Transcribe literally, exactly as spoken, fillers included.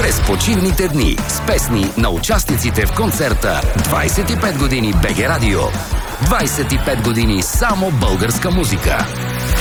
през почивните дни с песни на участниците в концерта двайсет и пет години БГ Радио. двайсет и пет години само българска музика.